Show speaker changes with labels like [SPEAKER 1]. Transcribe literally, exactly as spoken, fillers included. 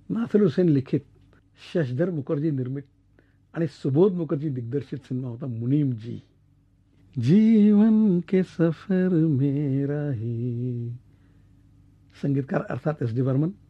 [SPEAKER 1] नासिर हुसैन लिखित, शशधर मुखर्जी निर्मित आणि सुबोध मुखर्जी दिग्दर्शित सिनेमा होता मुनीम जी. जीवन के सफर में राही. संगीतकार अर्थात एस डी बर्मन,